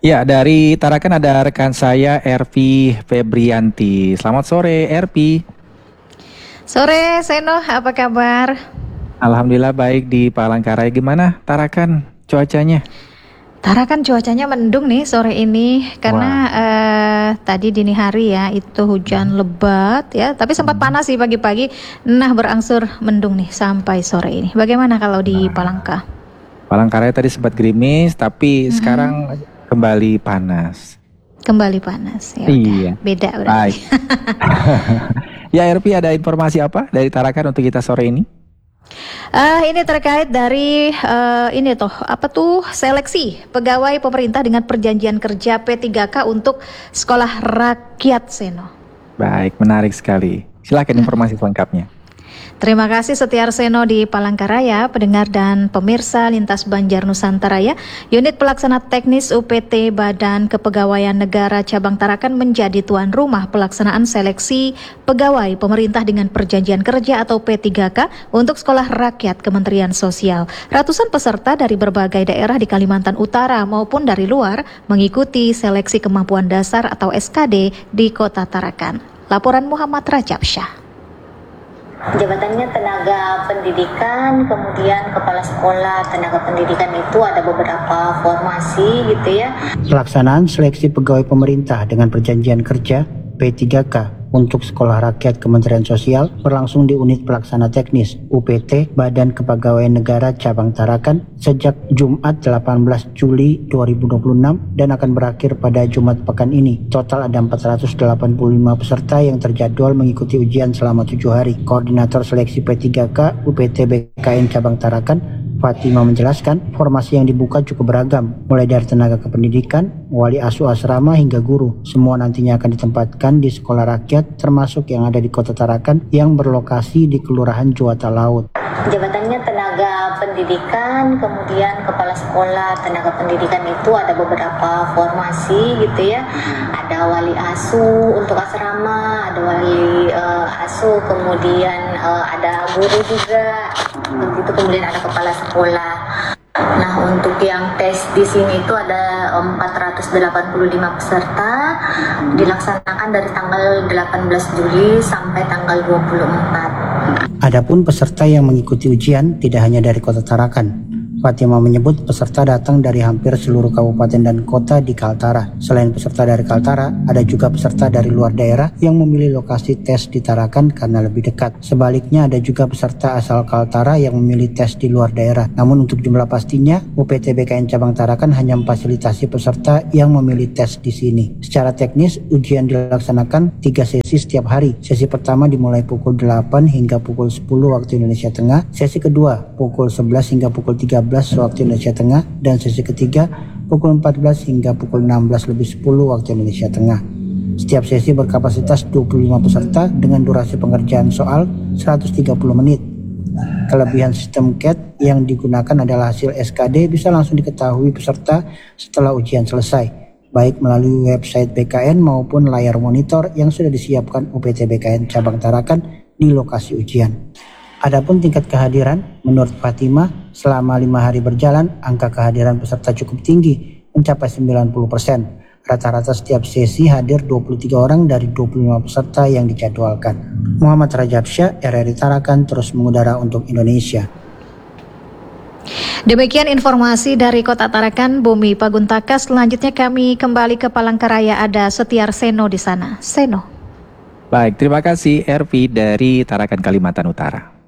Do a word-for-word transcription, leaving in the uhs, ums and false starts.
Ya, dari Tarakan ada rekan saya Ervi Febrianti. Selamat sore, Ervi. Sore, Seno, apa kabar? Alhamdulillah baik di Palangkaraya. Gimana Tarakan cuacanya? Tarakan cuacanya mendung nih sore ini karena Wah, eh, tadi dini hari ya itu hujan lebat ya, tapi sempat hmm. panas sih pagi-pagi. Nah, berangsur mendung nih sampai sore ini. Bagaimana kalau di Nah, Palangka? Palangkaraya tadi sempat gerimis, tapi Mm-mm. sekarang kembali panas. Kembali panas. Ya udah, Iya, beda berarti. baik. Ya, Ervi ada informasi apa dari Tarakan untuk kita sore ini? Ah, ini terkait dari eh, ini toh apa tuh seleksi pegawai pemerintah dengan perjanjian kerja P tiga K untuk sekolah rakyat, Seno. Baik, menarik sekali. Silakan informasi selengkapnya. Terima kasih Setiarseno di Palangkaraya, pendengar dan pemirsa Lintas Banjar Nusantara ya. Unit Pelaksana Teknis U P T Badan Kepegawaian Negara Cabang Tarakan menjadi tuan rumah pelaksanaan seleksi pegawai pemerintah dengan perjanjian kerja atau P tiga K untuk Sekolah Rakyat Kementerian Sosial. Ratusan peserta dari berbagai daerah di Kalimantan Utara maupun dari luar mengikuti seleksi kemampuan dasar atau S K D di Kota Tarakan. Laporan Muhammad Rajab Syah. Jabatannya tenaga pendidikan, kemudian kepala sekolah tenaga pendidikan itu ada beberapa formasi gitu ya. Pelaksanaan seleksi pegawai pemerintah dengan perjanjian kerja P tiga K untuk Sekolah Rakyat Kementerian Sosial berlangsung di Unit Pelaksana Teknis U P T Badan Kepegawaian Negara Cabang Tarakan sejak Jumat delapan belas Juli dua ribu dua puluh enam dan akan berakhir pada Jumat pekan ini. Total ada empat ratus delapan puluh lima peserta yang terjadwal mengikuti ujian selama tujuh hari. Koordinator Seleksi P tiga K U P T B K N Cabang Tarakan Fatima menjelaskan, formasi yang dibuka cukup beragam, mulai dari tenaga kependidikan, wali asuh asrama hingga guru. Semua nantinya akan ditempatkan di sekolah rakyat, termasuk yang ada di Kota Tarakan yang berlokasi di Kelurahan Juwata Laut. Jabatannya tenaga pendidikan, kemudian kepala sekolah tenaga pendidikan itu ada beberapa formasi gitu ya. Ada wali asuh untuk asrama, ada wali uh, asuh, kemudian uh, ada guru juga. Begitu, kemudian ada kepala sekolah. Nah, untuk yang tes di sini itu ada empat ratus delapan puluh lima peserta, dilaksanakan dari tanggal delapan belas Juli sampai tanggal dua puluh empat. Adapun peserta yang mengikuti ujian tidak hanya dari Kota Tarakan. Fatima menyebut peserta datang dari hampir seluruh kabupaten dan kota di Kaltara. Selain peserta dari Kaltara, ada juga peserta dari luar daerah yang memilih lokasi tes di Tarakan karena lebih dekat. Sebaliknya ada juga peserta asal Kaltara yang memilih tes di luar daerah. Namun untuk jumlah pastinya, U P T B K N Cabang Tarakan hanya memfasilitasi peserta yang memilih tes di sini. Secara teknis, ujian dilaksanakan tiga sesi setiap hari. Sesi pertama dimulai pukul delapan hingga pukul sepuluh waktu Indonesia Tengah. Sesi kedua pukul sebelas hingga pukul tiga belas waktu Indonesia Tengah, dan sesi ketiga pukul empat belas hingga pukul enam belas lebih sepuluh waktu Indonesia Tengah. Setiap sesi berkapasitas dua puluh lima peserta dengan durasi pengerjaan soal seratus tiga puluh menit. Kelebihan sistem C A T yang digunakan adalah hasil S K D bisa langsung diketahui peserta setelah ujian selesai, baik melalui website B K N maupun layar monitor yang sudah disiapkan U P T B K N Cabang Tarakan di lokasi ujian. Adapun tingkat kehadiran, menurut Fatima, selama lima hari berjalan, angka kehadiran peserta cukup tinggi, mencapai sembilan puluh persen. Rata-rata setiap sesi hadir dua puluh tiga orang dari dua puluh lima peserta yang dijadwalkan. Muhammad Rajab Syah, R R I Tarakan, terus mengudara untuk Indonesia. Demikian informasi dari Kota Tarakan, Bumi Paguntaka. Selanjutnya kami kembali ke Palangkaraya, ada Setiarseno di sana. Seno. Baik, terima kasih Ervi dari Tarakan, Kalimantan Utara.